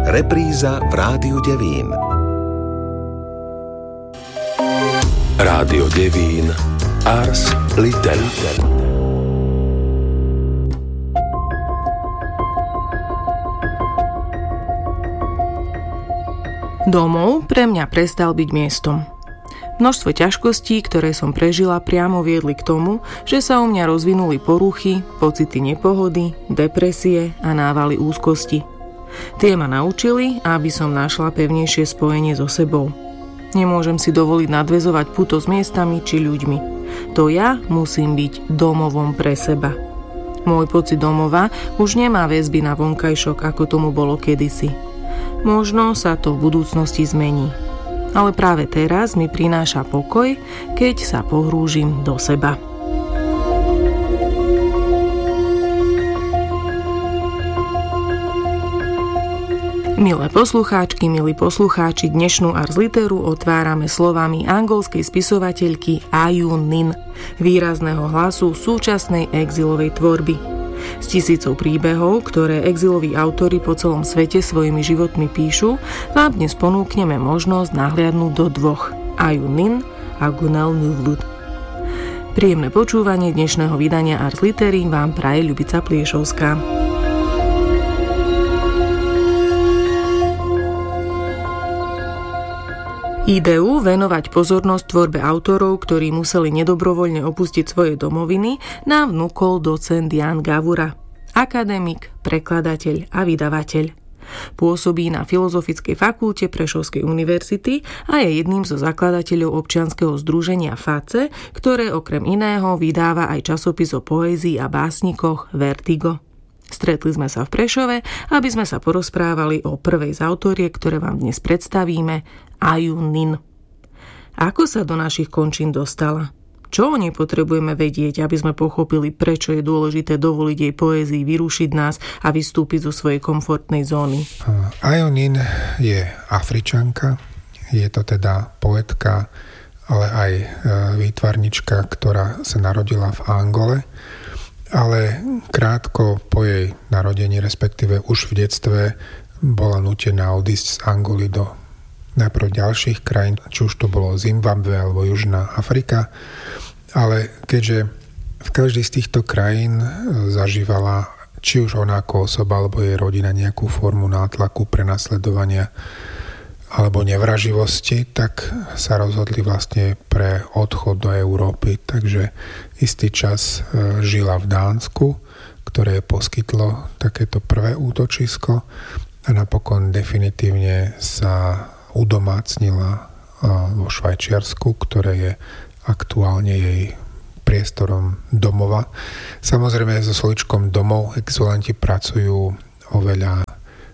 Repríza v Rádiu Devín. Rádio Devín, Ars Litera. Domov pre mňa prestal byť miestom. Množstvo ťažkostí, ktoré som prežila, priamo viedli k tomu, že sa u mňa rozvinuli poruchy, pocity nepohody, depresie a návaly úzkosti. Tie ma naučili, aby som našla pevnejšie spojenie so sebou. Nemôžem si dovoliť nadväzovať puto s miestami či ľuďmi. To ja musím byť domovom pre seba. Môj pocit domova už nemá väzby na vonkajšok, ako tomu bolo kedysi. Možno sa to v budúcnosti zmení. Ale práve teraz mi prináša pokoj, keď sa pohrúžim do seba. Milé poslucháčky, milí poslucháči, dnešnú Ars Literu otvárame slovami angolskej spisovateľky Ayu Nin, výrazného hlasu súčasnej exilovej tvorby. S tisícov príbehov, ktoré exiloví autori po celom svete svojimi životmi píšu, vám dnes ponúkneme možnosť nahliadnúť do dvoch: Ayu Nin a Gunal Nuvlut. Príjemné počúvanie dnešného vydania Ars Litery vám praje Ľubica Pliešovská. Ideu venovať pozornosť tvorbe autorov, ktorí museli nedobrovoľne opustiť svoje domoviny, nám vnúkol docent Jan Gavura, akademik, prekladateľ a vydavateľ. Pôsobí na Filozofickej fakulte Prešovskej univerzity a je jedným zo zakladateľov občianskeho združenia FACE, ktoré okrem iného vydáva aj časopis o poézii a básnikoch Vertigo. Stretli sme sa v Prešove, aby sme sa porozprávali o prvej z autoriek, ktoré vám dnes predstavíme, Ayu Nin. Ako sa do našich končín dostala? Čo o nej potrebujeme vedieť, aby sme pochopili, prečo je dôležité dovoliť jej poézii vyrušiť nás a vystúpiť zo svojej komfortnej zóny? Ayu Nin je Afričanka, je to teda poetka, ale aj výtvarnička, ktorá sa narodila v Angole. Ale krátko po jej narodení, respektíve už v detstve, bola nútená odísť z Angoly do najprv ďalších krajín, či už to bolo Zimbabwe alebo Južná Afrika. Ale keďže v každej z týchto krajín zažívala či už ona ako osoba alebo jej rodina nejakú formu nátlaku, prenasledovania alebo nevraživosti, tak sa rozhodli vlastne pre odchod do Európy. Takže istý čas žila v Dánsku, ktoré poskytlo takéto prvé útočisko a napokon definitívne sa udomácnila vo Švajčiarsku, ktoré je aktuálne jej priestorom domova. Samozrejme so slovíčkom domov exilanti pracujú oveľa,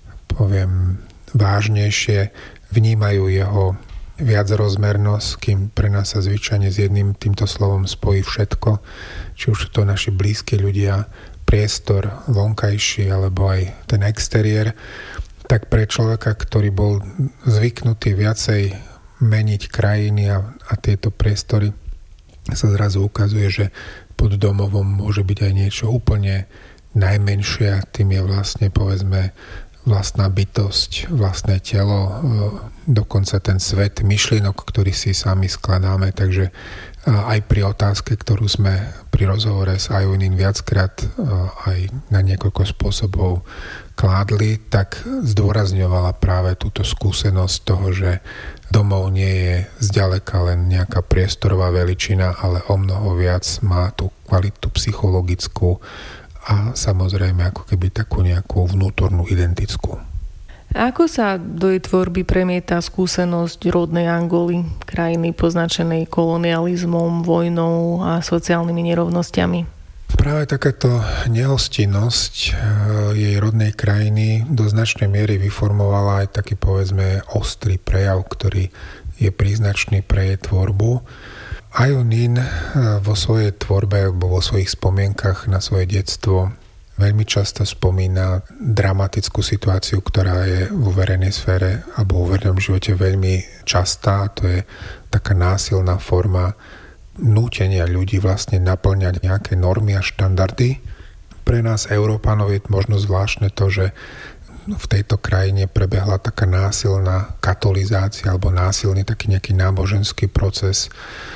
vážnejšie, vnímajú jeho viacrozmernosť, kým pre nás sa zvyčajne s jedným týmto slovom spojí všetko, či už sú to naši blízki ľudia, priestor vonkajší alebo aj ten exteriér, tak pre človeka, ktorý bol zvyknutý viacej meniť krajiny a tieto priestory, sa zrazu ukazuje, že pod domovom môže byť aj niečo úplne najmenšie a tým je vlastne, povedzme, vlastná bytosť, vlastné telo, dokonca ten svet myšlienok, ktorý si sami skladáme. Takže aj pri otázke, ktorú sme pri rozhovore s Ayu Nin viackrát aj na niekoľko spôsobov kládli, tak zdôrazňovala práve túto skúsenosť toho, že domov nie je zďaleka len nejaká priestorová veličina, ale o mnoho viac má tú kvalitu psychologickú a samozrejme ako keby takú nejakú vnútornú identickú. Ako sa do jej tvorby premieta skúsenosť rodnej Angoly, krajiny poznačenej kolonializmom, vojnou a sociálnymi nerovnosťami? Práve takáto nehostinnosť jej rodnej krajiny do značnej miery vyformovala aj taký, povedzme, ostrý prejav, ktorý je príznačný pre jej tvorbu. Ayu Nin vo svojej tvorbe alebo vo svojich spomienkach na svoje detstvo veľmi často spomína dramatickú situáciu, ktorá je vo verejnej sfére alebo vo verejnom živote veľmi častá. To je taká násilná forma nútenia ľudí vlastne naplňať nejaké normy a štandardy. Pre nás, Európanov, je možno zvláštne to, že v tejto krajine prebehla taká násilná katolizácia alebo násilný taký nejaký náboženský proces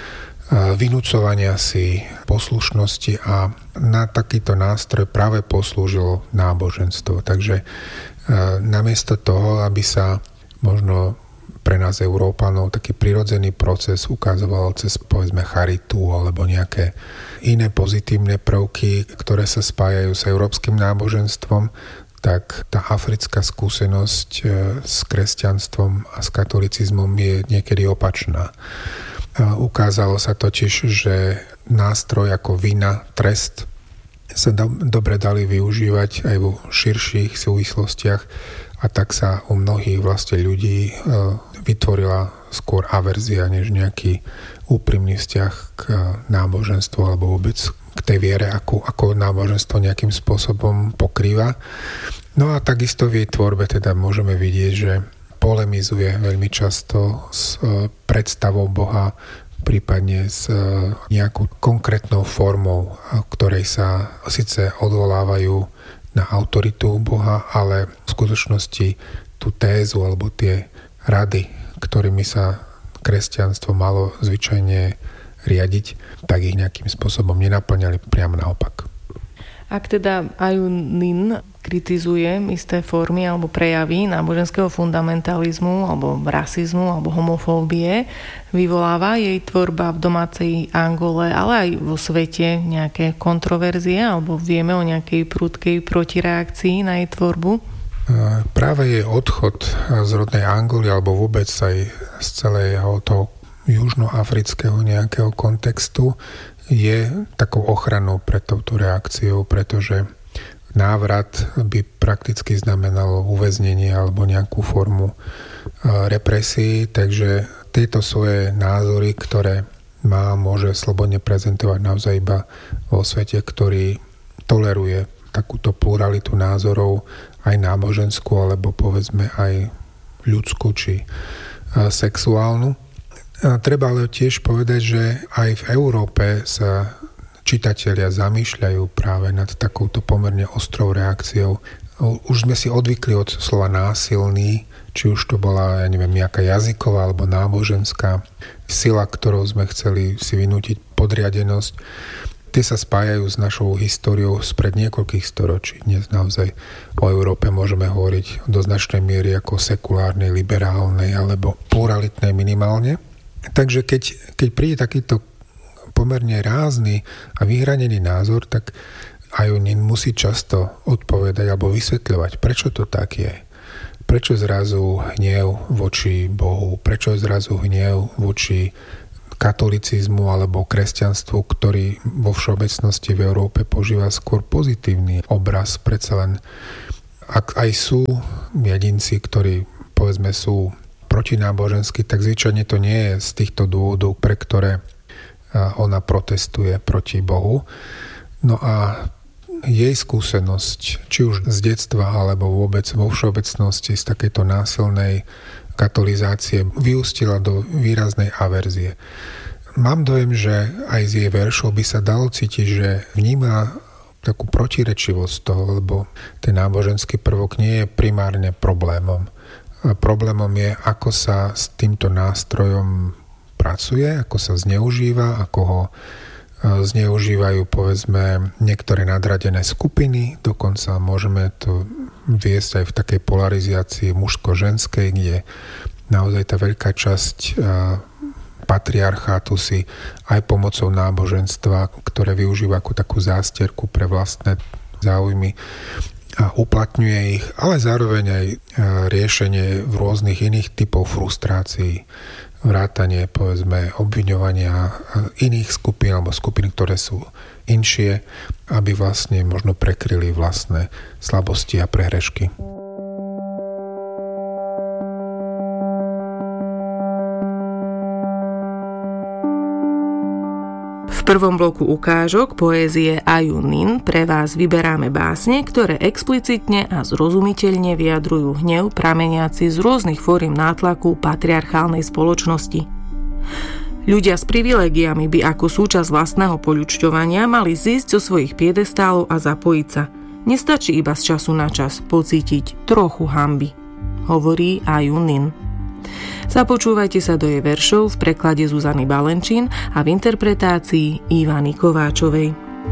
vynúcovania si poslušnosti a na takýto nástroj práve poslúžilo náboženstvo. Takže namiesto toho, aby sa možno pre nás Európanov taký prirodzený proces ukazoval cez povedzme charitu alebo nejaké iné pozitívne prvky, ktoré sa spájajú s európskym náboženstvom, tak tá africká skúsenosť s kresťanstvom a s katolicizmom je niekedy opačná. Ukázalo sa totiž, že nástroj ako vina, trest sa dobre dali využívať aj vo širších súvislostiach a tak sa u mnohých vlastne ľudí vytvorila skôr averzia, než nejaký úprimný vzťah k náboženstvu alebo vôbec k tej viere, ako náboženstvo nejakým spôsobom pokrýva. No a takisto v jej tvorbe teda môžeme vidieť, že polemizuje veľmi často s predstavou Boha, prípadne s nejakou konkrétnou formou, ktorej sa síce odvolávajú na autoritu Boha, ale v skutočnosti tú tézu alebo tie rady, ktorými sa kresťanstvo malo zvyčajne riadiť, tak ich nejakým spôsobom nenaplňali, priamo naopak. Ak teda Ajunin kritizuje isté formy alebo prejavy náboženského fundamentalizmu alebo rasizmu alebo homofóbie, vyvoláva jej tvorba v domácej Angole, ale aj vo svete nejaké kontroverzie alebo vieme o nejakej prudkej protireakcii na jej tvorbu? Práve jej odchod z rodnej Angoly alebo vôbec aj z celého toho južnoafrického nejakého kontextu je takou ochranou pred touto reakciou, pretože návrat by prakticky znamenalo uväznenie alebo nejakú formu represí, takže tieto svoje názory, ktoré môže slobodne prezentovať naozaj iba vo svete, ktorý toleruje takúto pluralitu názorov, aj náboženskú, alebo povedzme aj ľudskú či sexuálnu. Treba ale tiež povedať, že aj v Európe sa čitatelia zamýšľajú práve nad takouto pomerne ostrou reakciou. Už sme si odvykli od slova násilný, či už to bola, nejaká jazyková alebo náboženská sila, ktorou sme chceli si vynútiť podriadenosť. Tie sa spájajú s našou históriou spred niekoľkých storočí. Dnes naozaj o Európe môžeme hovoriť do značnej miery ako sekulárnej, liberálnej alebo pluralitnej minimálne. Takže keď príde takýto pomerne rázny a vyhranený názor, tak Ajunin musí často odpovedať alebo vysvetľovať, prečo to tak je. Prečo zrazu hnev voči Bohu, prečo zrazu hnev voči katolicizmu alebo kresťanstvu, ktorý vo všeobecnosti v Európe požíva skôr pozitívny obraz. Predsa len, ak aj sú jedinci, ktorí povedzme sú protináboženskí, tak zvyčajne to nie je z týchto dôvodov, pre ktoré ona protestuje proti Bohu. No a jej skúsenosť, či už z detstva alebo vôbec vo všeobecnosti z takejto násilnej katolizácie vyústila do výraznej averzie. Mám dojem, že aj z jej veršov by sa dalo cítiť, že vníma takú protirečivosť toho, lebo ten náboženský prvok nie je primárne problémom. Problémom je, ako sa s týmto nástrojom pracuje, ako sa zneužíva, ako ho zneužívajú povedzme niektoré nadradené skupiny, dokonca môžeme to viesť aj v takej polarizácii mužsko-ženskej, kde naozaj tá veľká časť patriarchátu si aj pomocou náboženstva, ktoré využíva ako takú zástierku pre vlastné záujmy, a uplatňuje ich, ale zároveň aj riešenie v rôznych iných typov frustrácií, vrátanie povedzme obviňovania iných skupín alebo skupín, ktoré sú inšie, aby vlastne možno prekryli vlastné slabosti a prehrešky. V prvom bloku ukážok poézie Ajunin pre vás vyberáme básne, ktoré explicitne a zrozumiteľne vyjadrujú hnev prameniaci z rôznych fóriem nátlaku patriarchálnej spoločnosti. Ľudia s privilégiami by ako súčasť vlastného poľučťovania mali zísť zo svojich piedestálov a zapojiť sa. Nestačí iba z času na čas pocítiť trochu hanby, hovorí Aju Nin. Započúvajte sa do jej veršov v preklade Zuzany Balenčín a v interpretácii Ivany Kováčovej.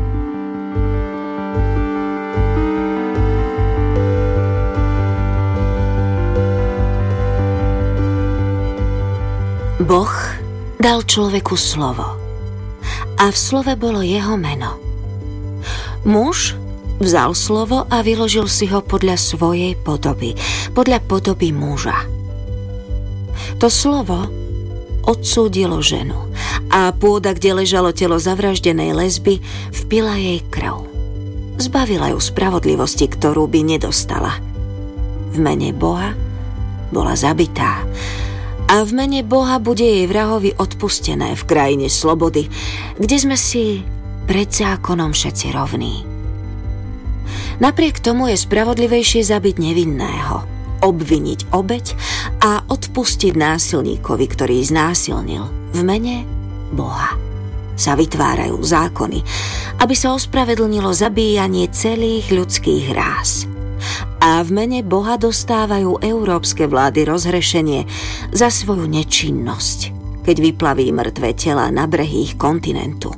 Boh dal človeku slovo a v slove bolo jeho meno. Muž vzal slovo a vyložil si ho podľa svojej podoby, podľa podoby muža. To slovo odsúdilo ženu a pôda, kde ležalo telo zavraždenej lesby, vpila jej krv. Zbavila ju spravodlivosti, ktorú by nedostala. V mene Boha bola zabitá a v mene Boha bude jej vrahovi odpustené v krajine slobody, kde sme si pred zákonom všetci rovní. Napriek tomu je spravodlivejšie zabiť nevinného, obviniť obeť a odpustiť násilníkovi, ktorý znásilnil. V mene Boha sa vytvárajú zákony, aby sa ospravedlnilo zabíjanie celých ľudských rás. A v mene Boha dostávajú európske vlády rozhrešenie za svoju nečinnosť, keď vyplaví mŕtve tela na brehy ich kontinentu.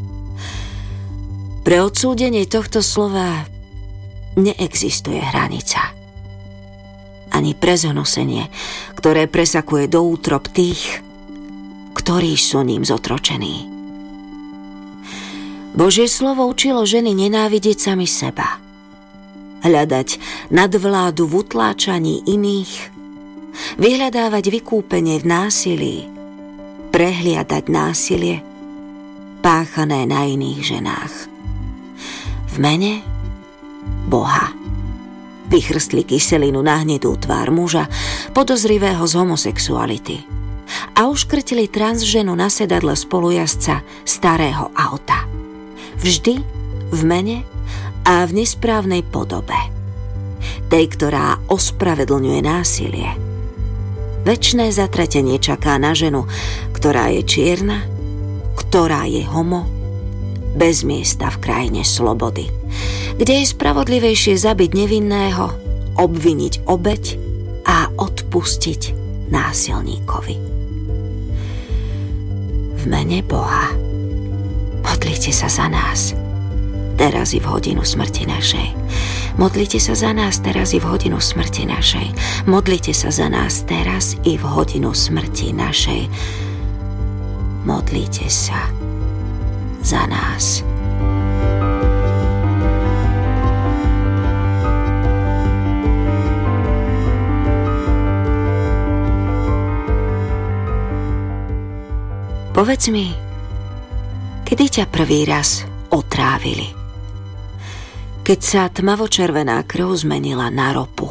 Pre odsúdenie tohto slova neexistuje hranica. Ani pre zhnosenie, ktoré presakuje do útrob tých, ktorí sú ním zotročení. Božie slovo učilo ženy nenávidieť sami seba, hľadať nadvládu v utláčaní iných, vyhľadávať vykúpenie v násilí, prehliadať násilie páchané na iných ženách. V mene Boha vychrstli kyselinu na hnedú tvár muža podozrivého z homosexuality a uškrtili transženu na sedadle spolujazca starého auta. Vždy v mene a v nesprávnej podobe. Tej, ktorá ospravedlňuje násilie. Večné zatratenie čaká na ženu, ktorá je čierna, ktorá je homo, bez miesta v krajine slobody, kde je spravodlivejšie zabiť nevinného, obviniť obeť a odpustiť násilníkovi. V mene Boha modlite sa za nás, teraz i v hodinu smrti našej. Modlite sa za nás teraz i v hodinu smrti našej. Modlite sa za nás teraz i v hodinu smrti našej. Modlite sa za nás. Povedz mi, kedy ťa prvý raz otrávili? Keď sa tmavočervená krv zmenila na ropu.